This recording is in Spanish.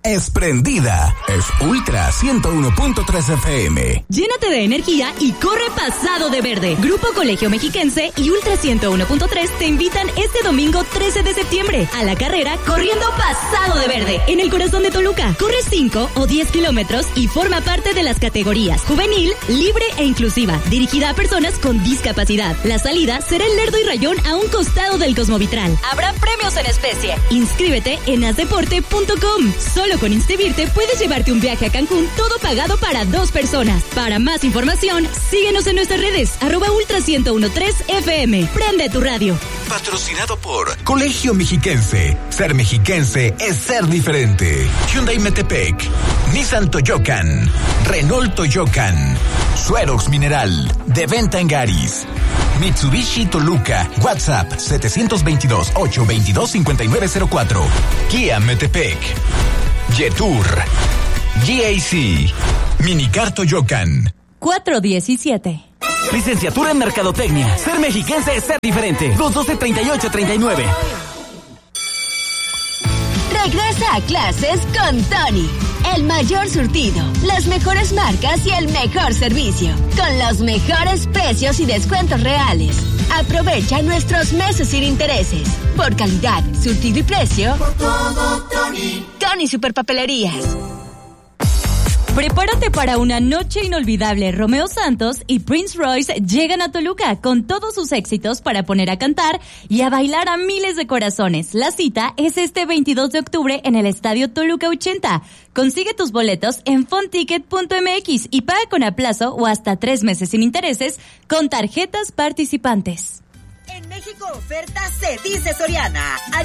es prendida. Es Ultra 101.3 FM. Llénate de energía y corre pasado de verde. Grupo Colegio Mexiquense y Ultra 101.3 te invitan este domingo 13 de septiembre a la carrera Corriendo Pasado de Verde en el corazón de Toluca. Corre 5 o 10 kilómetros y forma parte de las categorías juvenil, libre e inclusiva, dirigida a personas con discapacidad. La salida será en Lerdo y Rayón a un costado del Cosmovitral. Habrá premios en especie. Inscríbete en asdeporte.com. Solo con inscribirte puedes llevarte un viaje a Cancún todo pagado para 2 personas. Para más información, síguenos en nuestras redes @Ultra 101.3 FM. Prende tu radio. Patrocinado por Colegio Mexiquense. Ser mexiquense es ser diferente. Hyundai Metepec, Nissan Toyocan, Renault Toyocan, Suerox Mineral, de venta en Garis. Mitsubishi Toluca, WhatsApp 722-822-5904. Kia Metepec, Yetur, GAC, Minicar Toyocan. 417. Licenciatura en Mercadotecnia. Ser mexiquense es ser diferente. 212-3839. Regresa a clases con Tony. El mayor surtido, las mejores marcas y el mejor servicio. Con los mejores precios y descuentos reales. Aprovecha nuestros meses sin intereses. Por calidad, surtido y precio. Por todo, Tony. Tony Superpapelerías. Prepárate para una noche inolvidable. Romeo Santos y Prince Royce llegan a Toluca con todos sus éxitos para poner a cantar y a bailar a miles de corazones. La cita es este 22 de octubre en el Estadio Toluca 80. Consigue tus boletos en fonticket.mx y paga con aplazo o hasta 3 meses sin intereses con tarjetas participantes. En México oferta se dice Soriana.